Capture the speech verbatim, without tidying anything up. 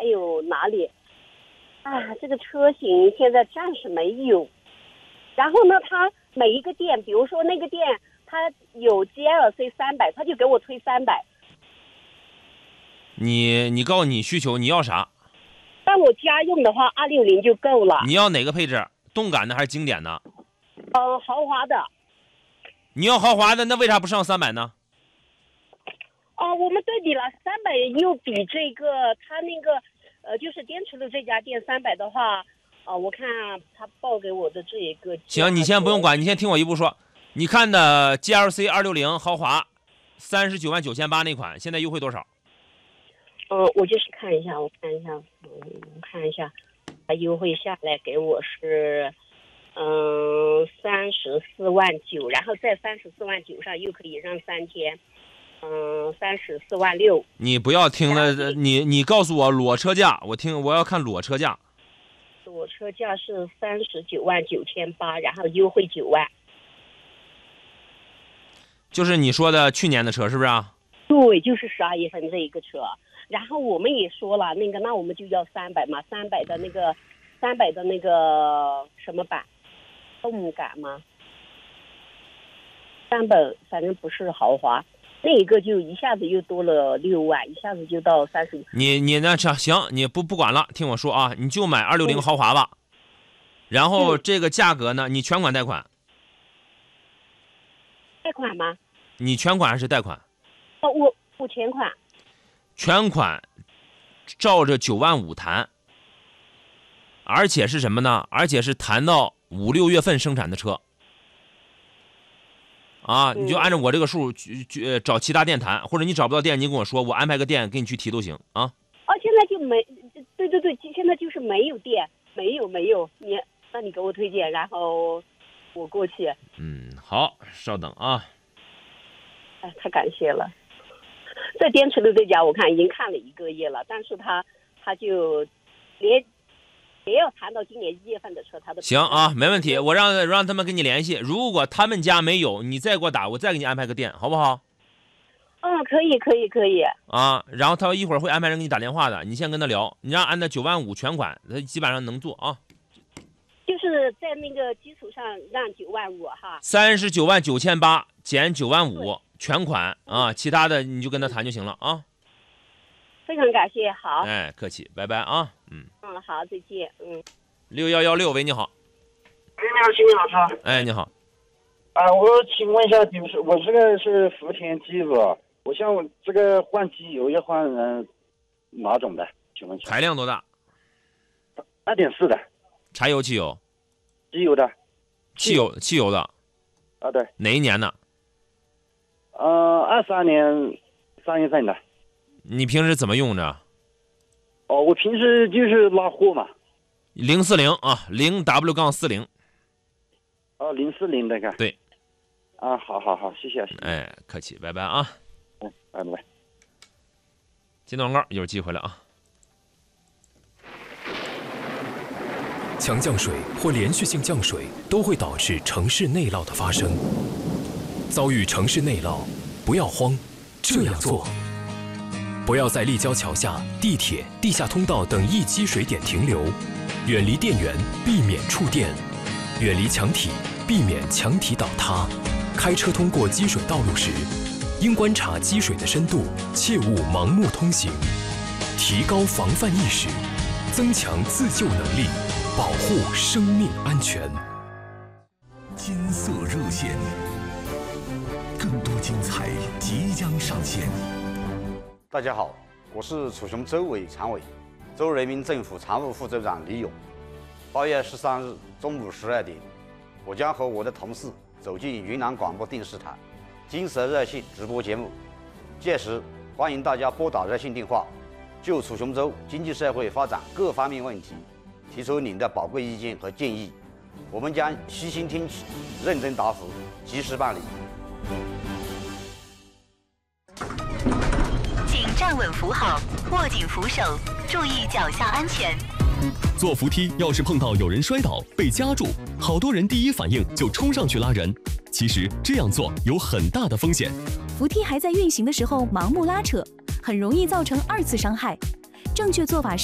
有哪里啊？这个车型现在暂时没有。然后呢，他每一个店，比如说那个店，他有 G L C 三百，他就给我推三百。 你你告诉你需求，你要啥？ 但我家用的话，二六零就够了。 你要哪个配置？动感的还是经典的？ 呃，豪华的。 你要豪华的，那为啥不上三百呢？ 哦、呃，我们对比了，三百又比这个他那个呃，就是滇池路这家店三百的话，啊、呃，我看他报给我的这一个。 行，你先不用管，你先听我一步说。你看的 G L C 二六零豪华，三十九万九千八那款，现在优惠多少？ 嗯、呃，我就是看一下，我看一下，嗯，我看一下，它优惠下来给我是，嗯，三十四万九，然后在三十四万九上又可以让三天，嗯，三十四万六。 你不要听了，你你告诉我裸车价，我听我要看裸车价。 裸车价是三十九万九千八，然后优惠九万。 就是你说的去年的车是不是啊？ 对，就是十二月份这一个车。然后我们也说了，那个那我们就要三百嘛，三百的那个，三百的那个什么版，动感吗？三百反正不是豪华，那一个就一下子又多了六万，一下子就到三十。 你你那行，你不不管了，听我说啊，你就买二六零豪华吧。嗯、然后这个价格呢，你全款贷款？ 贷款吗？ 你全款还是贷款？ 哦，我我全款。 全款照着九万五谈，而且是什么呢？而且是谈到五六月份生产的车啊，你就按照我这个数去去找其他店谈，或者你找不到店，你跟我说，我安排个店给你去提都行啊。 哦，现在就没，对对对，现在就是没有店，没有没有，你那你给我推荐，然后我过去。 嗯，好，稍等啊。 哎，太感谢了。在滇池路这家，我看已经看了一个月了，但是他他就连也要谈到今年一月份的车，他的行啊，没问题，我让让他们跟你联系。如果他们家没有，你再给我打，我再给你安排个店，好不好？ 嗯，可以，可以，可以。 啊，然后他一会儿会安排人给你打电话的，你先跟他聊，你让按照九万五全款，他基本上能做啊。 就是在那个基础上让九万五哈。 三十九万九千八减九万五。全款啊，其他的你就跟他谈就行了啊。 非常感谢，好。 哎，客气，拜拜啊，嗯。 嗯，好，再见，嗯。 六幺幺六，喂，你好。 哎，你好，请你好，车。 哎，你好。 啊，我请问一下，就是我这个是福田机子，我想我这个换机油要换嗯、呃、哪种的？请问一下。 排量多大？ 二点四的。 柴油、汽油？ 机油的。 汽油，汽油的。 啊，对。 哪一年的？ 呃，二三年三月份的。 你平时怎么用着？ 哦，我平时就是拉货嘛。 零四零啊，零 W 杠四零。 哦，零四零那个。 对。 啊，好好好，谢谢谢谢。 哎，客气，拜拜啊。 嗯，拜拜。 接广告，一会儿机会了啊。 强降水或连续性降水都会导致城市内涝的发生。遭遇城市内涝，不要慌，这样做：不要在立交桥下、地铁、地下通道等易积水点停留，远离电源，避免触电；远离墙体，避免墙体倒塌。开车通过积水道路时，应观察积水的深度，切勿盲目通行。提高防范意识，增强自救能力，保护生命安全。 金色热线。更多精彩即将上线。 大家好，我是楚雄州委常委、州人民政府常务副州长李勇。八月十三日中午十二点，我将和我的同事走进云南广播电视台金色热线直播节目。届时，欢迎大家拨打热线电话，就楚雄州经济社会发展各方面问题提出您的宝贵意见和建议，我们将悉心听取，认真答复，及时办理。 请站稳扶好，握紧扶手，注意脚下安全。 坐扶梯要是碰到有人摔倒被夹住，好多人第一反应就冲上去拉人，其实这样做有很大的风险。 扶梯还在运行的时候盲目拉扯，很容易造成二次伤害。正确做法是